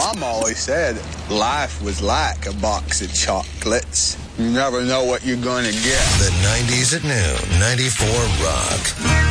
Mom always said life was like a box of chocolates. You never know what you're going to get. The 90s at noon, 94 Rock.